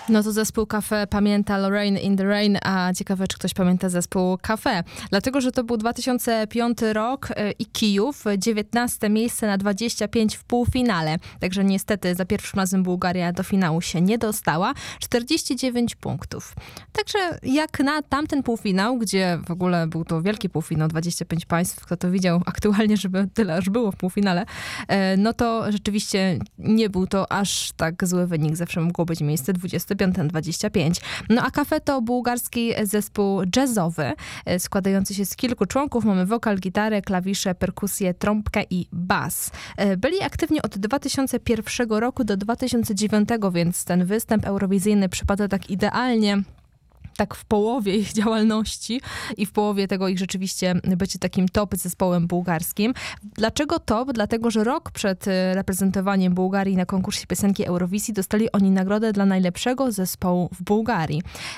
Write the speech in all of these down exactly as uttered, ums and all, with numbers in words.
No to zespół Cafe pamięta Lorraine in the Rain, a ciekawe, czy ktoś pamięta zespół Cafe. Dlatego, że to był dwa tysiące piąty rok i Kijów, dziewiętnaste miejsce na dwadzieścia pięć w półfinale. Także niestety za pierwszym razem Bułgaria do finału się nie dostała. czterdzieści dziewięć punktów. Także jak na tamten półfinał, gdzie w ogóle był to wielki półfinał, dwadzieścia pięć państw, kto to widział aktualnie, żeby tyle aż było w półfinale, no to rzeczywiście nie był to aż tak zły wynik. Zawsze mogło być miejsce dwudzieste piąte na dwadzieścia pięć. No a Cafe to bułgarski zespół jazzowy, składający się z kilku członków. Mamy wokal, gitarę, klawisze, perkusję, trąbkę i bas. Byli aktywni od dwa tysiące pierwszego roku do dwa tysiące dziewiątego, więc ten występ eurowizyjny przypada tak idealnie, tak w połowie ich działalności i w połowie tego ich rzeczywiście bycie takim top zespołem bułgarskim. Dlaczego top? Dlatego, że rok przed reprezentowaniem Bułgarii na konkursie piosenki Eurowizji dostali oni nagrodę dla najlepszego zespołu w Bułgarii.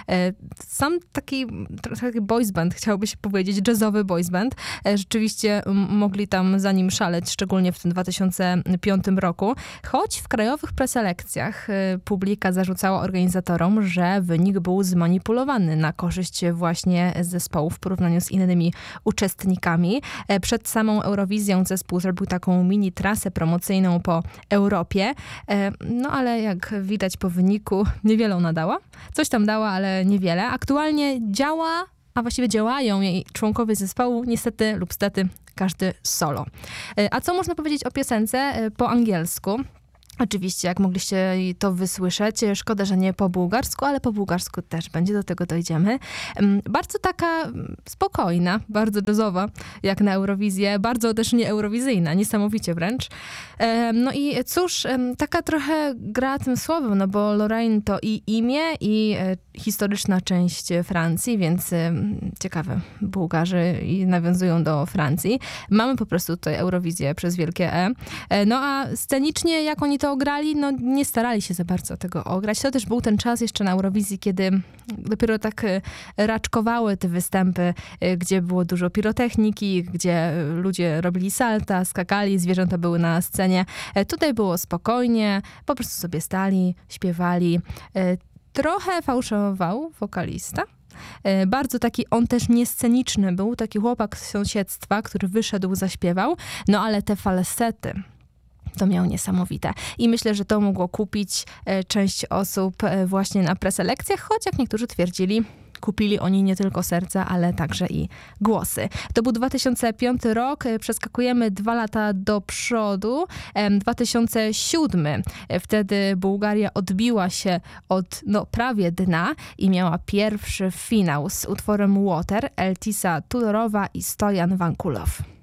Sam taki, taki boys band, chciałoby się powiedzieć, jazzowy boys band. Rzeczywiście mogli tam za nim szaleć, szczególnie w tym dwa tysiące piątym roku. Choć w krajowych preselekcjach publika zarzucała organizatorom, że wynik był zmanipulowany na korzyść właśnie zespołu w porównaniu z innymi uczestnikami. Przed samą Eurowizją zespół zrobił taką mini trasę promocyjną po Europie, no ale jak widać po wyniku, niewiele ona dała. Coś tam dała, ale niewiele. Aktualnie działa, a właściwie działają jej członkowie zespołu, niestety lub stety, każdy solo. A co można powiedzieć o piosence po angielsku? Oczywiście, jak mogliście to wysłyszeć, szkoda, że nie po bułgarsku, ale po bułgarsku też będzie, do tego dojdziemy. Bardzo taka spokojna, bardzo jazzowa, jak na Eurowizję, bardzo też nie eurowizyjna, niesamowicie wręcz. No i cóż, taka trochę gra tym słowem, no bo Lorraine to i imię, i historyczna część Francji, więc ciekawe, Bułgarzy nawiązują do Francji. Mamy po prostu tutaj Eurowizję przez wielkie E. No a scenicznie, jak oni to ograli, no nie starali się za bardzo tego ograć. To też był ten czas jeszcze na Eurowizji, kiedy dopiero tak raczkowały te występy, gdzie było dużo pirotechniki, gdzie ludzie robili salta, skakali, zwierzęta były na scenie. Tutaj było spokojnie, po prostu sobie stali, śpiewali. Trochę fałszował wokalista. Bardzo taki, on też niesceniczny był, taki chłopak z sąsiedztwa, który wyszedł, zaśpiewał, no ale te falsety to miał niesamowite. I myślę, że to mogło kupić część osób właśnie na preselekcjach, choć jak niektórzy twierdzili, kupili oni nie tylko serca, ale także i głosy. To był dwa tysiące piąty rok, przeskakujemy dwa lata do przodu. dwa tysiące siódmy. Wtedy Bułgaria odbiła się od no, prawie dna i miała pierwszy finał z utworem Water, Eltisa Tudorowa i Stojan Vankulow.